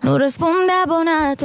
nu răspunde abonatul.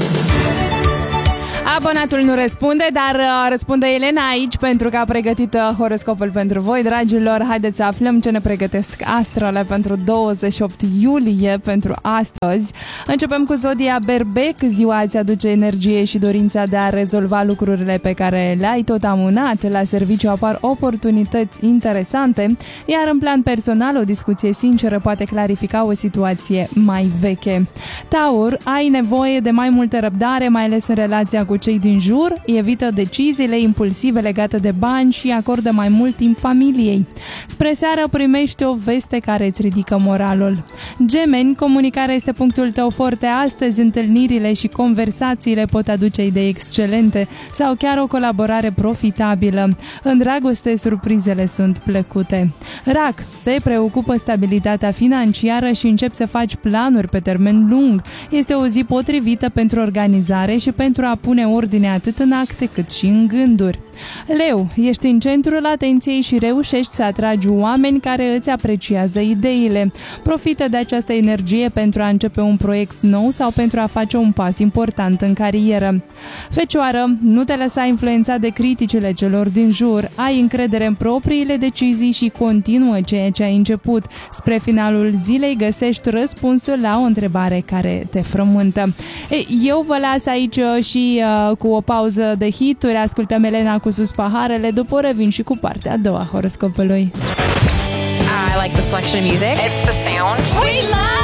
Abonatul nu răspunde, dar răspunde Elena aici pentru că a pregătit horoscopul pentru voi, dragilor. Haideți să aflăm ce ne pregătesc astrele pentru 28 iulie, pentru astăzi. Începem cu zodia Berbec. Ziua îți aduce energie și dorința de a rezolva lucrurile pe care le-ai tot amânat. La serviciu apar oportunități interesante, iar în plan personal o discuție sinceră poate clarifica o situație mai veche. Taur, ai nevoie de mai multă răbdare, mai ales în relația cu cei din jur, evită deciziile impulsive legate de bani și acordă mai mult timp familiei. Spre seară primești o veste care îți ridică moralul. Gemeni, comunicarea este punctul tău forte astăzi, întâlnirile și conversațiile pot aduce idei excelente sau chiar o colaborare profitabilă. În dragoste, surprizele sunt plăcute. Rac, te preocupă stabilitatea financiară și începi să faci planuri pe termen lung. Este o zi potrivită pentru organizare și pentru a pune ordine atât în acte cât și în gânduri. Leu, ești în centrul atenției și reușești să atragi oameni care îți apreciază ideile. Profită de această energie pentru a începe un proiect nou sau pentru a face un pas important în carieră. Fecioară, nu te lăsa influențat de criticile celor din jur, ai încredere în propriile decizii și continuă ceea ce ai început. Spre finalul zilei găsești răspunsul la o întrebare care te frământă. Eu vă las aici și cu o pauză de hituri, ascultăm Elena cu Sus paharele, după revin și cu partea a doua a horoscopului. I like the selection of music. It's the sound. We love